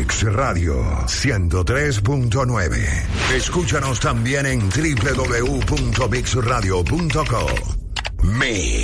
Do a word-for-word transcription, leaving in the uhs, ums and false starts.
Mix Radio ciento tres punto nueve. Escúchanos también en doble u doble u doble u punto mix radio punto com. Mix.